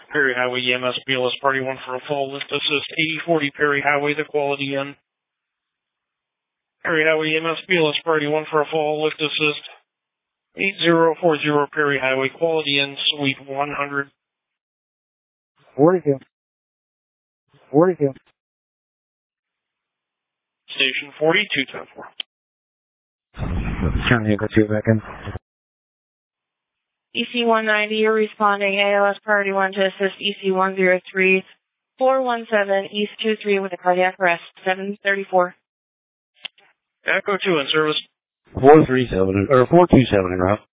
Perry Highway EMS BLS Party 1 for a fall lift assist 8040 Perry Highway, the quality in. Perry Highway EMS BLS Party 1 for a fall lift assist 8040 Perry Highway, quality in, suite 100. 42. Station 4210-4. Turn the Echo 2 back in. EC-190, you're responding. ALS Priority 1 to assist EC-103, 417 East 23 with a cardiac arrest, 734. Echo 2 in service. 427 en route.